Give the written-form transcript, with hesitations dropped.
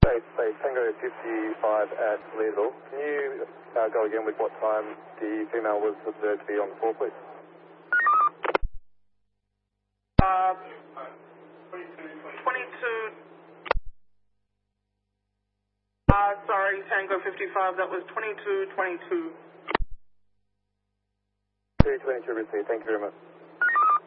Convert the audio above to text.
Space Tango 55 at Leadville. Can you go again with what time the female was observed to be on the floor, please? 22. Sorry, Tango 55, that was 2222. 222 received, thank you very much.